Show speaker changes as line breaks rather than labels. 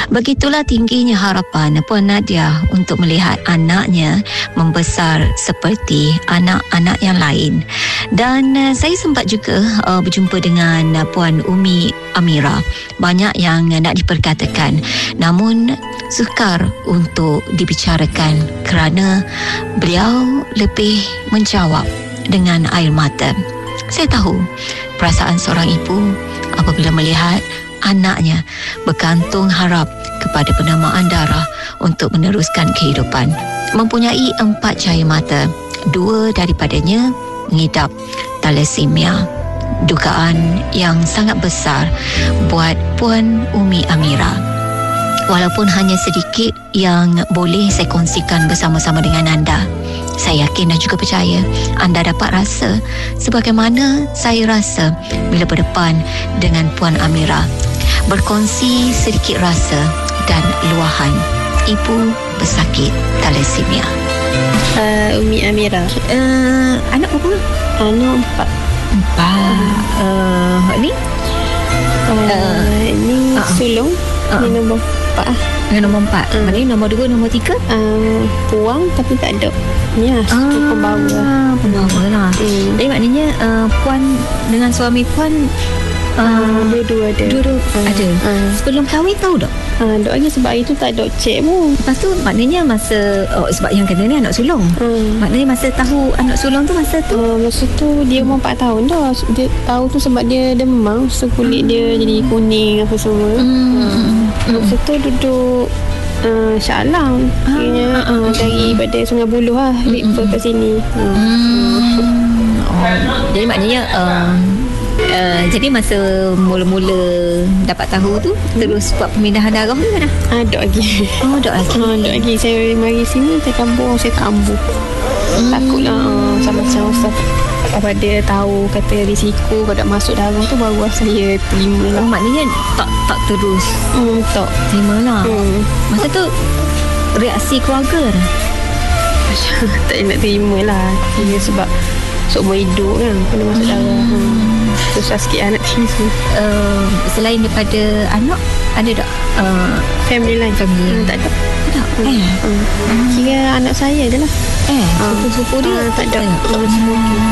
Begitulah tingginya harapan Puan Nadia untuk melihat anaknya membesar seperti anak-anak yang lain. Dan saya sempat juga berjumpa dengan Puan Umi Amira. Banyak yang nak diperkatakan, namun sukar untuk dibicarakan kerana beliau lebih menjawab dengan air mata. Saya tahu perasaan seorang ibu apabila melihat anaknya bergantung harap kepada penamaan darah untuk meneruskan kehidupan. Mempunyai 4 cahaya mata, 2 daripadanya mengidap thalassemia. Dugaan yang sangat besar buat Puan Umi Amira. Walaupun hanya sedikit yang boleh saya kongsikan bersama-sama dengan anda, saya yakin dan juga percaya anda dapat rasa sebagaimana saya rasa bila berdepan dengan Puan Amira, berkongsi sedikit rasa dan luahan ibu pesakit thalassemia.
Umi Amira,
Anak berapa?
anak 4.
Ni?
Ini sulung. Ini nombor 4
Nombor 4. Maknanya nombor 2, nombor 3?
Puang tapi tak ada. Ni lah pembawa.
Pembawa lah. Jadi maknanya Puan dengan suami Puan
Dua-dua ada.
Dua-dua ada. Sebelum kahwin tahu tak?
Dok lagi sebab itu tak ada cek pun.
Lepas tu maknanya masa sebab yang kena ni anak sulung. Maknanya masa tahu anak sulung tu masa tu
Masa tu dia umur 4 tahun dah. Dia tahu tu sebab dia demam, so kulit dia jadi kuning apa semua. Masa tu duduk Shah Alam daripada Sungai Buloh lah, refer kat sini.
Jadi maknanya jadi masa mula-mula dapat tahu tu terus buat pemindahan darah tu kan?
Dok lagi.
Dok lagi.
Dok lagi. Saya mari sini, saya kambuh, saya tak ambuh. Takutlah macam Ustaz apa dia tahu kata risiko kalau tak masuk darah tu, baru saya terima lah.
Maknanya tak terus
tak
terima lah. Masa tu reaksi keluarga
tak nak terima lah. Dia sebab seumur hidup kan kena masuk darah. Susah sikit anak tisu.
Selain daripada anak, ada tak
family lain? Tak ada. Kira anak saya je lah.
Sepupu-sepupu dia
tak ada.